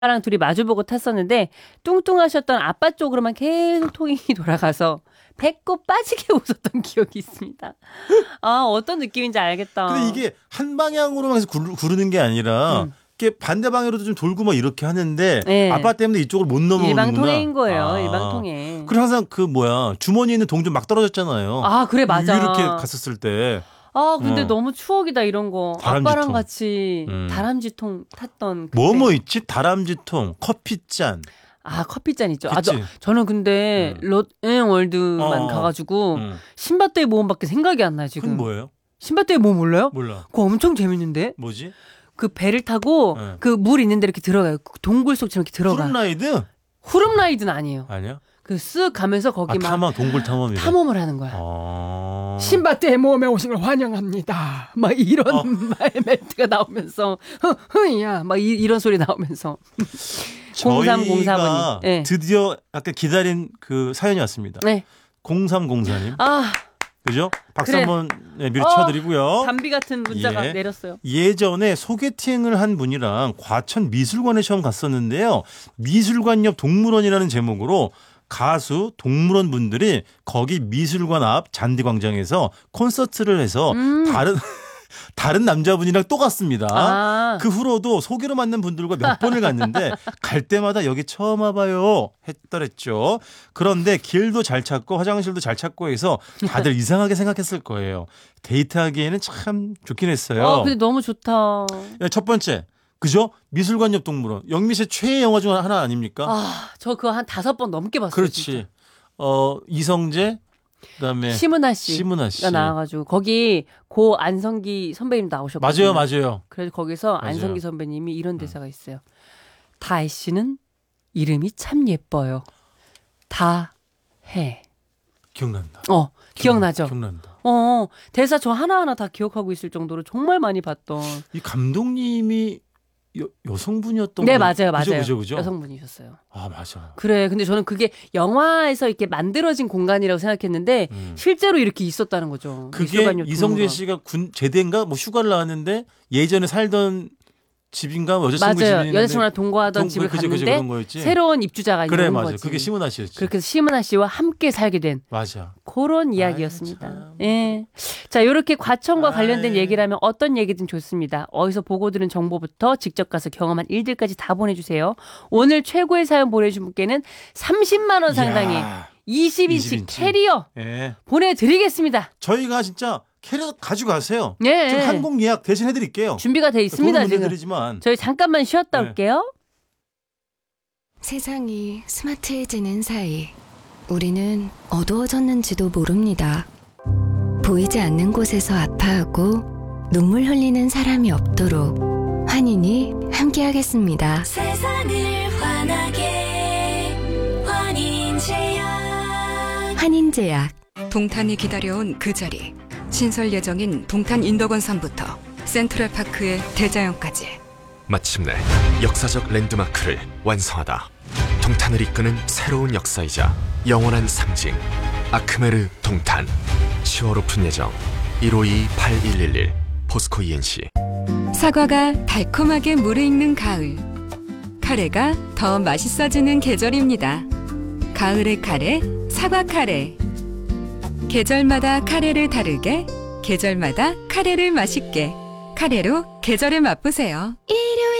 아빠랑 둘이 마주보고 탔었는데 뚱뚱하셨던 아빠 쪽으로만 계속 통행이 돌아가서 배꼽 빠지게 웃었던 기억이 있습니다. 아, 어떤 느낌인지 알겠다. 근데 이게 한 방향으로만 해서 구르는 게 아니라 이게 반대 방향으로도 좀 돌고 막 이렇게 하는데 네. 아빠 때문에 이쪽을 못 넘어오는구나. 일방통행인 거예요. 일방통행. 그리고 항상 주머니에 있는 돈 좀 막 떨어졌잖아요. 아, 그래, 맞아. 이렇게 갔었을 때. 아, 근데 너무 추억이다, 이런 거. 다람쥐통. 아빠랑 같이 다람쥐통 탔던. 그때. 뭐 있지? 다람쥐통, 커피잔. 아, 커피잔 있죠. 그치? 저는 근데 롯데월드만 가가지고 신밧드의 모험밖에 생각이 안 나요, 지금. 그건 뭐예요? 신밧드의 모험 몰라요? 몰라. 그거 엄청 재밌는데? 뭐지? 그 배를 타고 그 물 있는 데 이렇게 들어가요. 그 동굴 속처럼 이렇게 들어가. 후룸라이드? 후룸라이드는 아니에요. 아니야? 그 쓱 가면서 거기 막 동굴 탐험이래. 탐험을 하는 거야. 신밧드의 모험에 오신 걸 환영합니다. 막 이런 멘트가 나오면서 흐야 막 이런 소리 나오면서 0304번님. 네. 드디어 아까 기다린 그 사연이 왔습니다. 네. 0304님. 아, 그죠? 박수 한번 미리 쳐드리고요. 담비 같은 문자가 내렸어요. 예전에 소개팅을 한 분이랑 과천 미술관에 처음 갔었는데요. 미술관 옆 동물원이라는 제목으로 가수 동물원 분들이 거기 미술관 앞 잔디광장에서 콘서트를 해서 다른 남자분이랑 또 갔습니다. 그 후로도 소개로 만난 분들과 몇 번을 갔는데 갈 때마다 여기 처음 와봐요 했더랬죠. 그런데 길도 잘 찾고 화장실도 잘 찾고 해서 다들 이상하게 생각했을 거예요. 데이트하기에는 참 좋긴 했어요. 근데 너무 좋다. 첫 번째. 그죠? 미술관 옆 동물원. 영미 씨의 최애 영화 중 하나 아닙니까? 저 그거 한 5번 넘게 봤어요. 그렇지. 진짜. 이성재 그다음에 심은하 씨가 나와가지고 거기 고 안성기 선배님 나오셨거든요. 맞아요. 그래서 거기서 맞아요. 안성기 선배님이 이런 대사가 있어요. 다혜 씨는 이름이 참 예뻐요. 다혜. 기억난다. 기억나죠? 기억난다. 대사 저 하나하나 다 기억하고 있을 정도로 정말 많이 봤던. 이 감독님이 여성분이었던 네, 거예요? 맞아요. 그죠? 여성분이셨어요. 아, 맞아. 그래. 근데 저는 그게 영화에서 이렇게 만들어진 공간이라고 생각했는데 실제로 이렇게 있었다는 거죠. 그게 이성재 씨가 제대인가 휴가를 나왔는데 예전에 살던 집인가 여자친구 집인데 맞아요. 여자친구랑 동거하던 집을 갔는데 새로운 입주자가 있는 거지. 거지. 맞아. 그게 심은하 씨였지. 그렇게 해서 심은하 씨와 함께 살게 된 맞아. 그런 이야기였습니다. 예. 자, 이렇게 과천과 관련된 얘기라면 어떤 얘기든 좋습니다. 어디서 보고 들은 정보부터 직접 가서 경험한 일들까지 다 보내주세요. 오늘 최고의 사연 보내주신 분께는 30만 원 상당의 20인치 캐리어 보내드리겠습니다. 저희가 진짜 캐리어 가져가세요. 네. 지금 항공 예약 대신 해드릴게요. 준비가 돼 있습니다. 지금. 드리지만. 저희 잠깐만 쉬었다 올게요. 세상이 스마트해지는 사이 우리는 어두워졌는지도 모릅니다. 보이지 않는 곳에서 아파하고 눈물 흘리는 사람이 없도록 환인이 함께하겠습니다. 세상을 환하게 환인제약. 환인제약. 동탄이 기다려온 그 자리. 신설 예정인 동탄 인덕원산부터 센트럴파크의 대자연까지 마침내 역사적 랜드마크를 완성하다. 동탄을 이끄는 새로운 역사이자 영원한 상징 아크메르 동탄 10월 오픈 예정 152811 포스코 ENC. 사과가 달콤하게 무르익는 가을. 카레가 더 맛있어지는 계절입니다. 가을의 카레, 사과 카레. 계절마다 카레를 다르게, 계절마다 카레를 맛있게. 카레로 계절을 맛보세요. 일요일